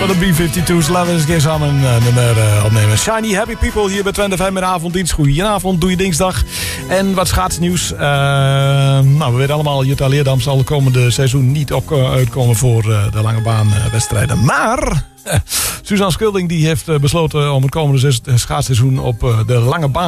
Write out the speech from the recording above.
Van de B-52's. Laten we eens een keer samen een nummer opnemen. Shiny Happy People hier bij Twente FM met de avonddienst. Goedenavond, doe je dinsdag. En wat schaatsnieuws. We weten allemaal, Jutta Leerdam zal de komende seizoen niet uitkomen voor de lange baan wedstrijden. Maar Suzanne Schilding die heeft besloten om het komende schaatsseizoen op de lange baan